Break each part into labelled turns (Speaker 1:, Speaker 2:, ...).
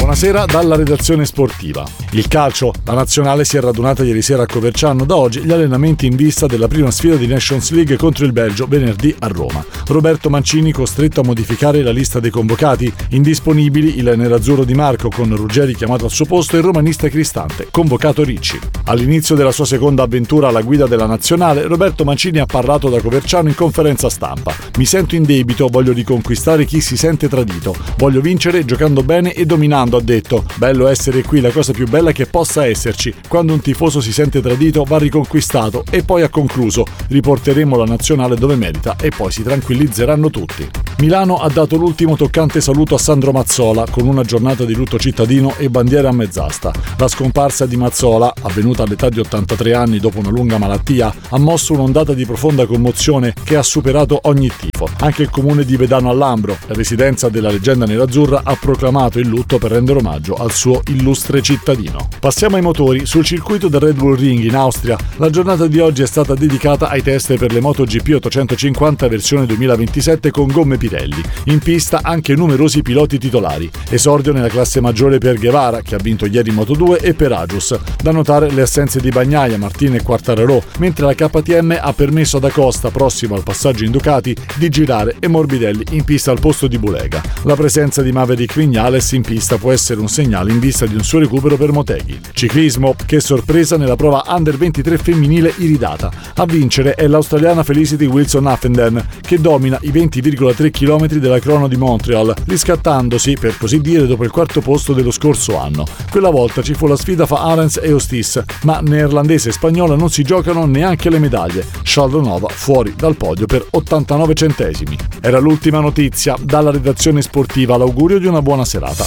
Speaker 1: Buonasera dalla redazione sportiva. Il calcio, la nazionale si è radunata ieri sera a Coverciano, da oggi gli allenamenti in vista della prima sfida di Nations League contro il Belgio venerdì a Roma. Roberto Mancini costretto a modificare la lista dei convocati, indisponibili il nerazzurro Di Marco con Ruggeri chiamato al suo posto e il romanista Cristante, convocato Ricci. All'inizio della sua seconda avventura alla guida della nazionale, Roberto Mancini ha parlato da Coverciano in conferenza stampa. Mi sento in debito, voglio riconquistare chi si sente tradito, voglio vincere giocando bene e dominando, ha detto. Bello essere qui, la cosa più bella che possa esserci. Quando un tifoso si sente tradito va riconquistato, e poi ha concluso: riporteremo la nazionale dove merita e poi si tranquillizzeranno tutti. Milano ha dato l'ultimo toccante saluto a Sandro Mazzola con una giornata di lutto cittadino e bandiera a mezz'asta. La scomparsa di Mazzola, avvenuta all'età di 83 anni dopo una lunga malattia, ha mosso un'ondata di profonda commozione che ha superato ogni tifo. Anche il comune di Vedano al Lambro, la residenza della leggenda nerazzurra, ha proclamato il lutto per rendere omaggio al suo illustre cittadino. Passiamo ai motori. Sul circuito del Red Bull Ring in Austria, la giornata di oggi è stata dedicata ai test per le MotoGP 850 versione 2027 con gomme Pirelli. In pista anche numerosi piloti titolari. Esordio nella classe maggiore per Guevara, che ha vinto ieri in Moto2, e per Agius. Da notare le assenze di Bagnaia, Martin e Quartararo, mentre la KTM ha permesso ad Acosta, prossimo al passaggio in Ducati, di girare e Morbidelli in pista al posto di Bulega. La presenza di Maverick Viñales in pista può essere un segnale in vista di un suo recupero per Motegi. Ciclismo, che sorpresa nella prova Under 23 femminile iridata. A vincere è l'australiana Felicity Wilson-Huffenden, che domina i 20,3 km della crono di Montreal, riscattandosi, per così dire, dopo il quarto posto dello scorso anno. Quella volta ci fu la sfida fra Arens e Ostis, ma neerlandese e spagnola non si giocano neanche le medaglie. Chaldonova fuori dal podio per 89 centesimi. Era l'ultima notizia. Dalla redazione sportiva l'augurio di una buona serata.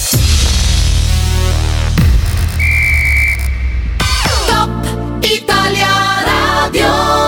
Speaker 2: Top Italia Radio.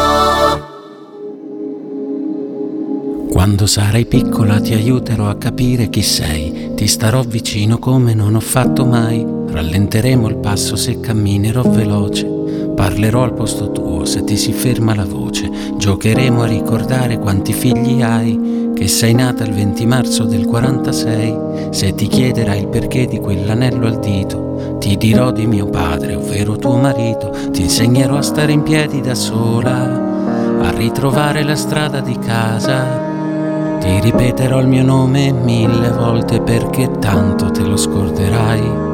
Speaker 3: Quando sarai piccola ti aiuterò a capire chi sei, ti starò vicino come non ho fatto mai, rallenteremo il passo se camminerò veloce, parlerò al posto tuo se ti si ferma la voce, giocheremo a ricordare quanti figli hai, che sei nata il 20 marzo del 46, se ti chiederai il perché di quell'anello al dito, ti dirò di mio padre, ovvero tuo marito, ti insegnerò a stare in piedi da sola, a ritrovare la strada di casa. Ti ripeterò il mio nome 1000 volte perché tanto te lo scorderai.